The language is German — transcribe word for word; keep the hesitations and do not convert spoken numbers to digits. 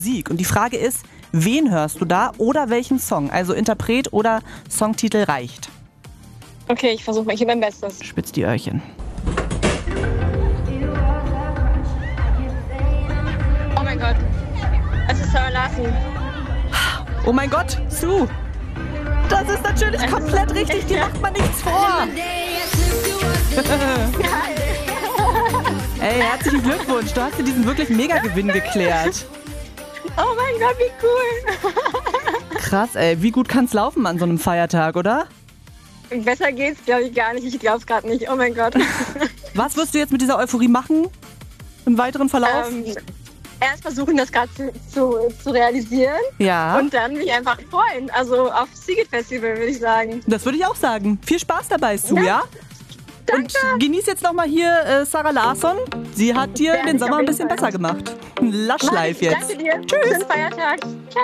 Musik. Und die Frage ist, wen hörst du da oder welchen Song? Also Interpret oder Songtitel reicht. Okay, ich versuche mal hier mein Bestes. Spitz die Öhrchen. Oh mein Gott. Es ist Sarah Larsson. Oh mein Gott, Sue. Das ist natürlich komplett richtig, die macht man nichts vor. Ey, herzlichen Glückwunsch, du hast dir diesen wirklich Mega-Gewinn geklärt. Oh mein Gott, wie cool. Krass, ey, wie gut kann's laufen an so einem Feiertag, oder? Besser geht's, glaube ich, gar nicht. Ich glaube es gerade nicht. Oh mein Gott. Was wirst du jetzt mit dieser Euphorie machen im weiteren Verlauf? Ähm, erst versuchen, das gerade zu, zu, zu realisieren. Ja. Und dann mich einfach freuen. Also auf Sziget Festival, würde ich sagen. Das würde ich auch sagen. Viel Spaß dabei, Sue, ja? Ja. Danke. Und genieß jetzt nochmal hier äh, Sarah Larsson. Sie hat dir Werde den ich Sommer auf ein jeden bisschen Fall. besser gemacht. Lush Life jetzt. Danke dir. Tschüss. Schönen Feiertag. Ciao.